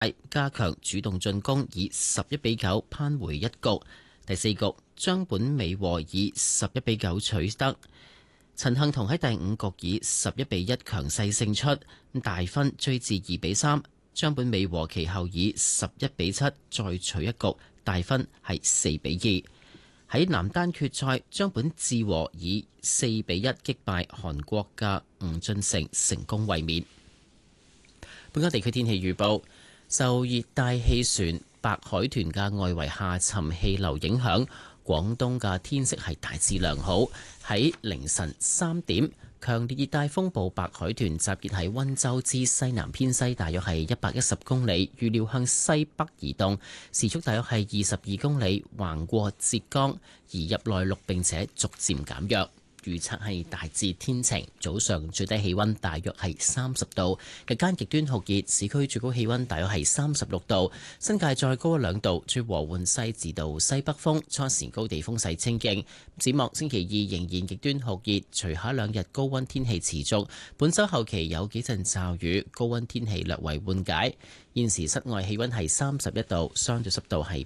加強主動進攻，以11-9扳回一局。第4局，張本美和以11-9取得。陳幸同喺第5局以11-1強勢勝出，大分追至2-3。張本美和其後以11-7再取一局，大分係4-2。喺男單決賽，張本智和以4-1擊敗韓國嘅吳俊成，成功衛冕。本港地區天氣預報。受熱帶氣旋白海豚嘅外圍下沉氣流影響，廣東嘅天色係大致良好。喺凌晨3點，強烈熱帶風暴白海豚集結喺溫州之西南偏西，大約係110公里，預料向西北移動，時速大約係22公里，橫過浙江，移入內陸並且逐漸減弱。預測係大致天晴，早上最低氣溫大約係30度，日間極端酷熱，市區最高氣溫大約係36度，新界再高1-2度，吹和緩西至到西北風，初時高地風勢清勁。展望星期2仍然極端酷熱，隨後2日高溫天氣持續，本週後期有幾陣驟雨，高溫天氣略為緩解。現時室外氣溫係31度，相對濕度係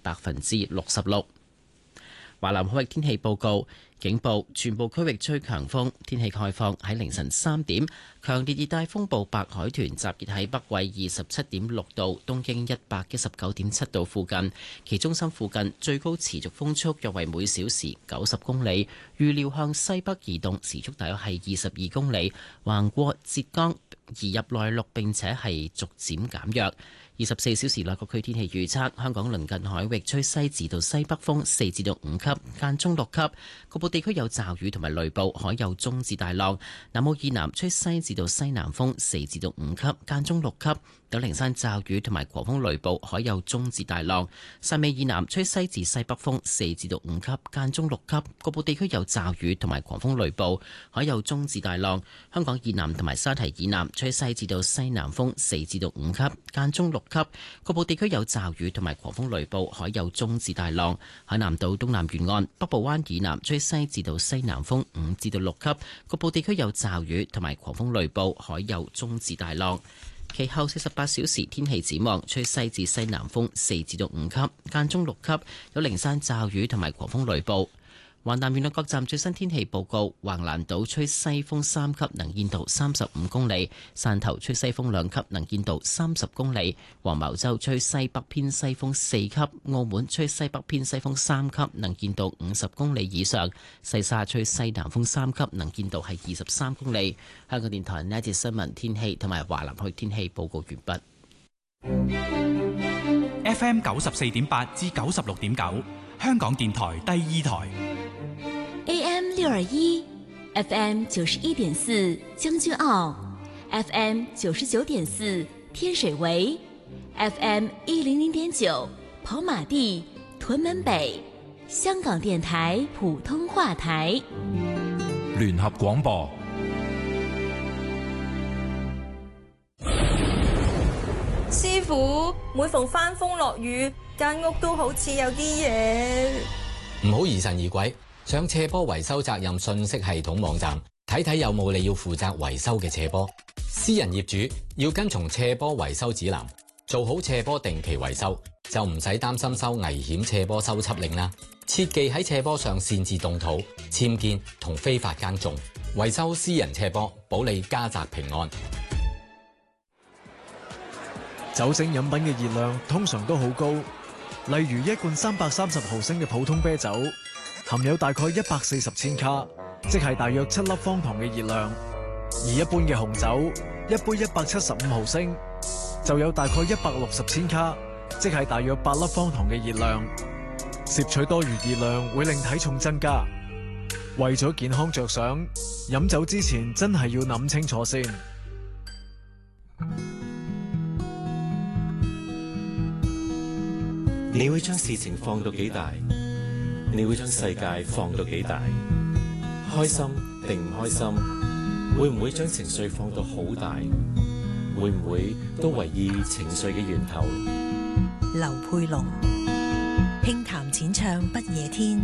66%。華南海域天氣報告。警報，全部區域吹強風，天氣概況喺凌晨3點，強烈熱帶風暴白海豚集結喺北緯27.6度、東經119.7度附近，其中心附近最高持續風速約為每小時90公里，預料向西北移動，時速大約係22公里，橫過浙江，移入內陸並且係逐漸減弱。24小時內各區天氣預測：香港鄰近海域吹西至到西北風4至到5級，間中6級，局部地區有驟雨同埋雷暴，海有中至大浪。南澳以南吹西至到西南風4至到5級，間中6級，有零散驟雨同埋狂風雷暴，海有中至大浪。汕尾以南吹西至西北風4至到5級，間中6級，局部地區有驟雨同埋狂風雷暴，海有中至大浪。香港以南同埋沙堤以南吹西至到西南風4至到5級，間中6級，局部地區有驟雨同埋狂風雷暴，海有中至大浪。海南島東南沿岸、北部灣以南吹西至到西南風5至到6級，局部地區有驟雨同埋狂風雷暴，海有中至大浪。其後48小時天氣展望，吹西至西南風4至到5級，間中6級，有零散驟雨同埋狂風雷暴。華南沿岸各站最新天氣報告：橫瀾島吹西風3級，能見度35公里；汕頭吹西風2級，能見度30公里；黃茅洲吹西北偏西風4級；澳門吹西北偏西風3級，能見度50公里以上；西沙吹西南風3級，能見度係23公里。香港電台呢一節新聞天氣同埋華南區天氣報告完畢。 FM 94.8至96.9，香港電台第2台。 AM 621 FM 91.4將軍澳 FM 99.4天水圍 FM 100.9跑馬地屯門北，香港電台普通話台。 聯合廣播。 師傅，每逢翻風落雨，間屋都好似有啲嘢。 唔好疑神疑鬼，上斜坡維修責任信息系統網站睇睇有冇你要負責維修嘅斜坡。私人業主要跟從斜坡維修指南，做好斜坡定期維修，就唔使擔心收危險斜坡修葺令啦。切忌喺斜坡上擅自動土、僭建同非法耕種。維修私人斜坡，保你家宅平安。 酒精飲品嘅熱量通常都好高，例如一罐330毫升嘅普通啤酒，含有大概140千卡，即係大約7粒方糖嘅熱量；而一般嘅紅酒，一杯175毫升，就有大概160千卡，即係大約8粒方糖嘅熱量。攝取多餘熱量會令體重增加，為咗健康着想，飲酒之前真係要諗清楚先。 你會將事情放到幾大？你會將世界放到幾大？開心定唔開心？會唔會將情緒放到好大？會唔會都為意情緒嘅源頭？ 劉佩龍，輕談淺唱不夜天。